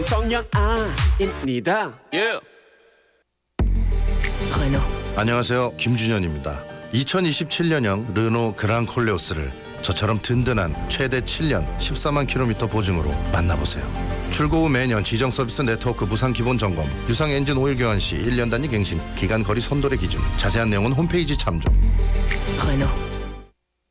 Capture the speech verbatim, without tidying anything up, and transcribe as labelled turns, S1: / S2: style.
S1: 정연아입니다.
S2: Yeah.
S3: Renault.
S4: 안녕하세요, 김준현입니다. 이천이십칠년형 르노 그랑 콜레오스를 저처럼 든든한 최대 칠 년 십사만 킬로미터 보증으로 만나보세요. 출고 후 매년 지정 서비스 네트워크 무상 기본 점검, 유상 엔진 오일 교환 시 일 년 단위 갱신, 기간 거리 선도의 기준, 자세한 내용은 홈페이지 참조.
S3: Renault.